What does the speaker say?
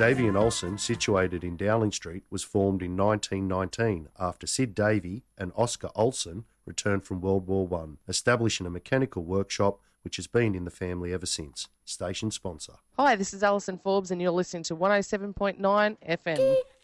Davey and Olsen, situated in Dowling Street, was formed in 1919 after Sid Davey and Oscar Olsen returned from World War I, establishing a mechanical workshop which has been in the family ever since. Station sponsor. Hi, this is Alison Forbes and you're listening to 107.9 FM.